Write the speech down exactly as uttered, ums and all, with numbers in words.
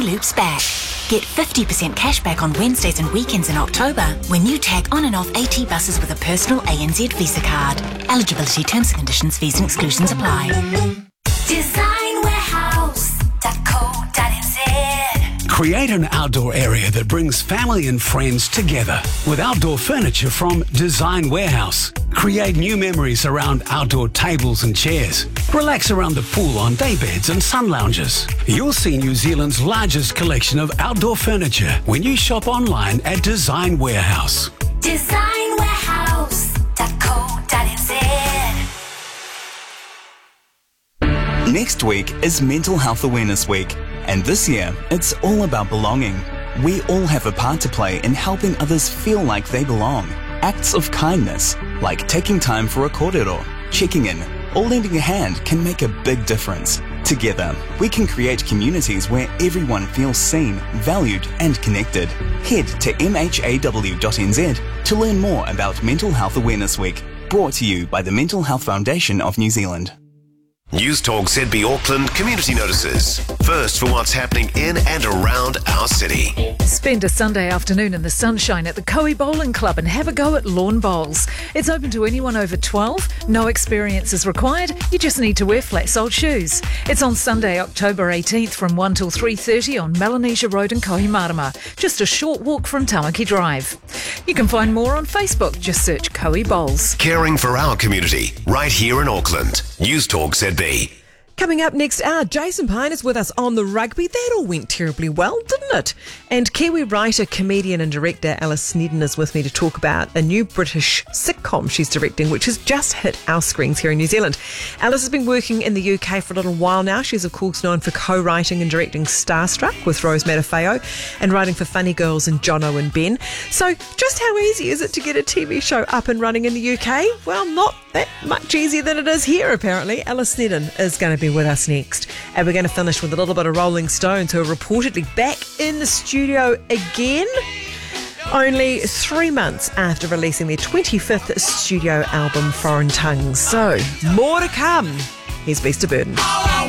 loops back. Get fifty percent cash back on Wednesdays and weekends in October when you tag on and off AT buses with a personal A N Z Visa card. Eligibility, terms and conditions, fees and exclusions apply. design warehouse dot co dot n z. Create an outdoor area that brings family and friends together with outdoor furniture from Design Warehouse. Create new memories around outdoor tables and chairs. Relax around the pool on daybeds and sun lounges. You'll see New Zealand's largest collection of outdoor furniture when you shop online at Design Warehouse. design warehouse dot co dot n z. Next week is Mental Health Awareness Week, and this year it's all about belonging. We all have a part to play in helping others feel like they belong. Acts of kindness, like taking time for a kōrero, checking in, or lending a hand can make a big difference. Together, we can create communities where everyone feels seen, valued and connected. Head to m h a w dot n z to learn more about Mental Health Awareness Week, brought to you by the Mental Health Foundation of New Zealand. News Talk Z B Auckland Community Notices. First for what's happening in and around our city. Spend a Sunday afternoon in the sunshine at the Koei Bowling Club and have a go at lawn bowls. It's open to anyone over twelve. No experience is required. You just need to wear flat-soled shoes. It's on Sunday, October eighteenth from one till three thirty on Melanesia Road in Kohimarama. Just a short walk from Tamaki Drive. You can find more on Facebook. Just search Koei Bowls. Caring for our community right here in Auckland. News Talk Z B. Coming up next hour, Jason Pine is with us on the rugby. That all went terribly well, didn't it? And Kiwi writer, comedian and director Alice Snedden is with me to talk about a new British sitcom she's directing, which has just hit our screens here in New Zealand. Alice has been working in the U K for a little while now. She's of course known for co-writing and directing Starstruck with Rose Matafeo and writing for Funny Girls and Jono and Ben. So just how easy is it to get a T V show up and running in the U K? Well, not that much easier than it is here, apparently. Alice Snedden is going to be with us next. And we're going to finish with a little bit of Rolling Stones, who are reportedly back in the studio again, only three months after releasing their twenty-fifth studio album, Foreign Tongues. So, more to come. Here's Beast of Burden.